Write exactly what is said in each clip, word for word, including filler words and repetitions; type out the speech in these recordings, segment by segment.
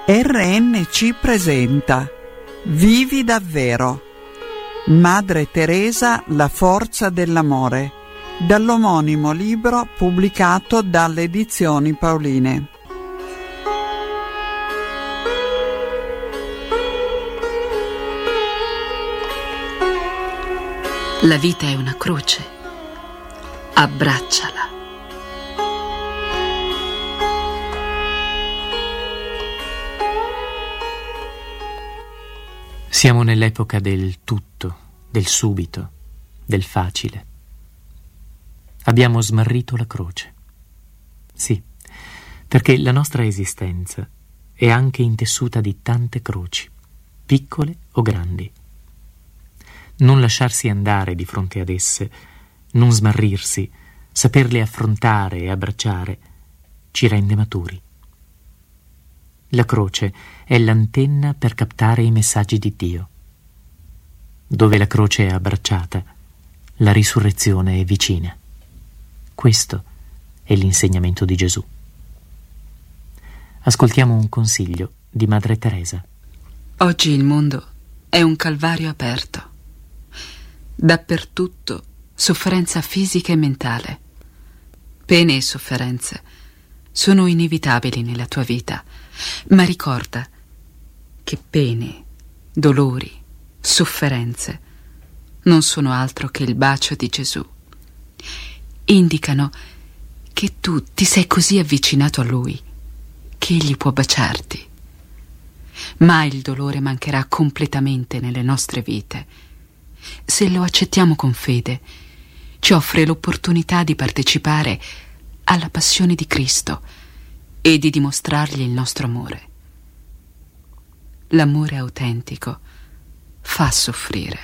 R N C presenta Vivi davvero. Madre Teresa, la forza dell'amore, dall'omonimo libro pubblicato dalle Edizioni Paoline. La vita è una croce. Abbracciala. Siamo nell'epoca del tutto, del subito, del facile. Abbiamo smarrito la croce. Sì, perché la nostra esistenza è anche intessuta di tante croci, piccole o grandi. Non lasciarsi andare di fronte ad esse, non smarrirsi, saperle affrontare e abbracciare, ci rende maturi. La croce è l'antenna per captare i messaggi di Dio. Dove la croce è abbracciata, la risurrezione è vicina. Questo è l'insegnamento di Gesù. Ascoltiamo un consiglio di Madre Teresa. Oggi il mondo è un calvario aperto. Dappertutto sofferenza fisica e mentale. Pene e sofferenze sono inevitabili nella tua vita, ma ricorda che pene, dolori, sofferenze non sono altro che il bacio di Gesù. Indicano che tu ti sei così avvicinato a Lui che Egli può baciarti. Mai il dolore mancherà completamente nelle nostre vite. Se lo accettiamo con fede, ci offre l'opportunità di partecipare alla passione di Cristo e di dimostrargli il nostro amore. L'amore autentico fa soffrire,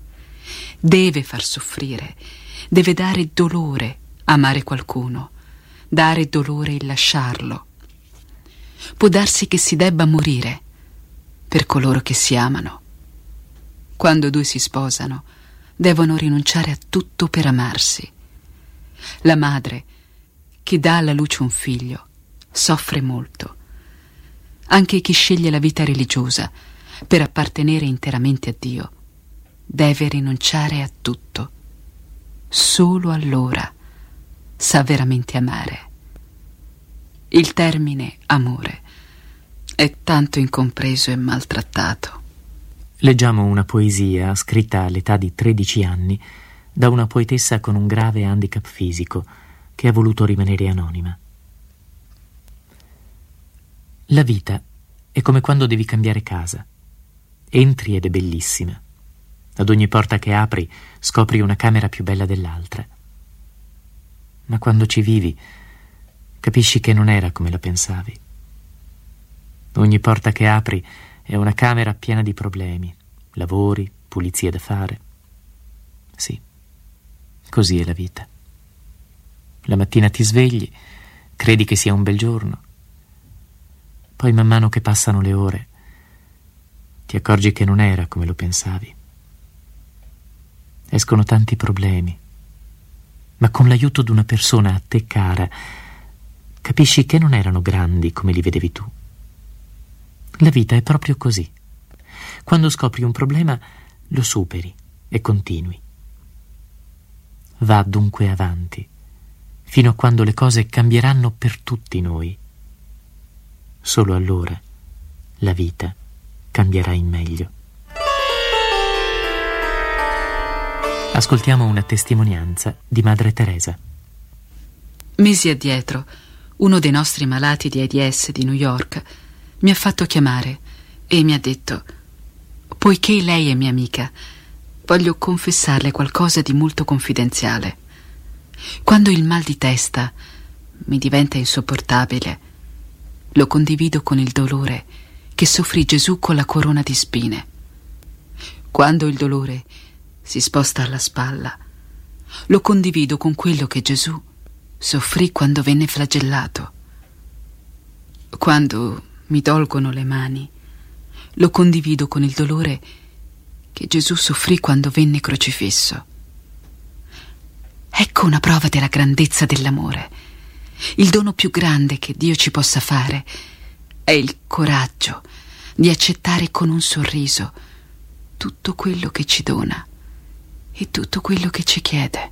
deve far soffrire, deve dare dolore amare qualcuno, dare dolore il lasciarlo. Può darsi che si debba morire per coloro che si amano. Quando due si sposano, devono rinunciare a tutto per amarsi. La madre che dà alla luce un figlio soffre molto. Anche chi sceglie la vita religiosa per appartenere interamente a Dio deve rinunciare a tutto. Solo allora sa veramente amare. Il termine amore è tanto incompreso e maltrattato. Leggiamo una poesia scritta all'età di tredici anni da una poetessa con un grave handicap fisico che ha voluto rimanere anonima. La vita è come quando devi cambiare casa. Entri ed è bellissima. Ad ogni porta che apri scopri una camera più bella dell'altra. Ma quando ci vivi capisci che non era come la pensavi. Ogni porta che apri è una camera piena di problemi, lavori, pulizie da fare. Sì, così è la vita. La mattina ti svegli, credi che sia un bel giorno. Poi man mano che passano le ore, ti accorgi che non era come lo pensavi. Escono tanti problemi, ma con l'aiuto di una persona a te cara, capisci che non erano grandi come li vedevi tu. La vita è proprio così. Quando scopri un problema, lo superi e continui. Va dunque avanti, fino a quando le cose cambieranno per tutti noi. Solo allora la vita cambierà in meglio. Ascoltiamo una testimonianza di Madre Teresa. Mesi addietro, uno dei nostri malati di AIDS di New York mi ha fatto chiamare e mi ha detto: poiché lei è mia amica, voglio confessarle qualcosa di molto confidenziale. Quando il mal di testa mi diventa insopportabile, lo condivido con il dolore che soffrì Gesù con la corona di spine. Quando il dolore si sposta alla spalla, lo condivido con quello che Gesù soffrì quando venne flagellato. Quando mi dolgono le mani, lo condivido con il dolore che Gesù soffrì quando venne crocifisso. Ecco una prova della grandezza dell'amore. Il dono più grande che Dio ci possa fare è il coraggio di accettare con un sorriso tutto quello che ci dona e tutto quello che ci chiede.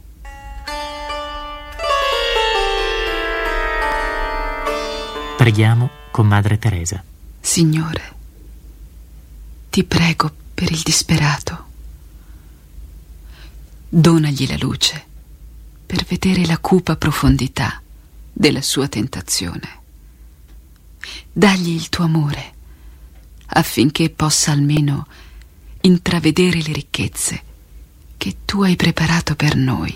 Preghiamo con Madre Teresa. Signore, ti prego per il disperato. Donagli la luce per vedere la cupa profondità della sua tentazione. Dagli il tuo amore affinché possa almeno intravedere le ricchezze che tu hai preparato per noi.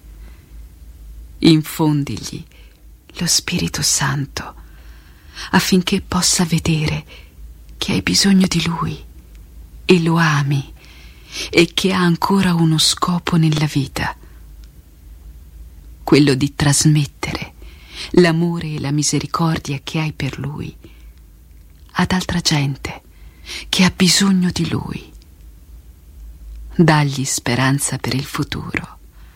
Infondigli lo Spirito Santo affinché possa vedere che hai bisogno di Lui e lo ami e che ha ancora uno scopo nella vita, quello di trasmettere l'amore e la misericordia che hai per Lui ad altra gente che ha bisogno di Lui. Dagli speranza per il futuro.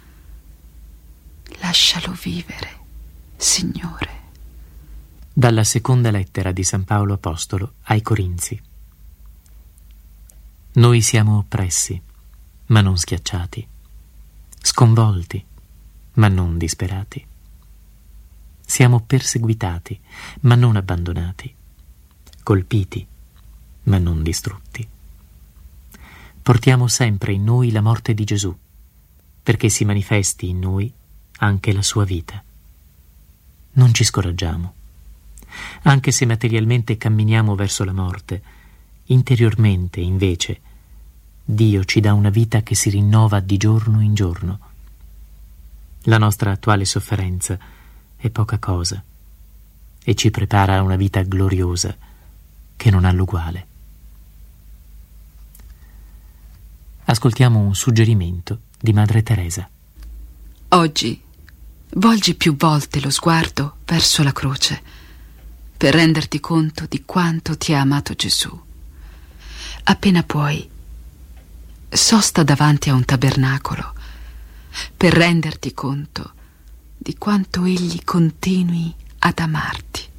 Lascialo vivere, Signore. Dalla seconda lettera di San Paolo Apostolo ai Corinzi. Noi siamo oppressi, ma non schiacciati, sconvolti, ma non disperati. Siamo perseguitati, ma non abbandonati, colpiti, ma non distrutti. Portiamo sempre in noi la morte di Gesù, perché si manifesti in noi anche la sua vita. Non ci scoraggiamo. Anche se materialmente camminiamo verso la morte, interiormente, invece, Dio ci dà una vita che si rinnova di giorno in giorno. La nostra attuale sofferenza è poca cosa e ci prepara a una vita gloriosa che non ha l'uguale. Ascoltiamo un suggerimento di Madre Teresa. Oggi volgi più volte lo sguardo verso la croce per renderti conto di quanto ti ha amato Gesù. Appena puoi, sosta davanti a un tabernacolo per renderti conto di quanto Egli continui ad amarti.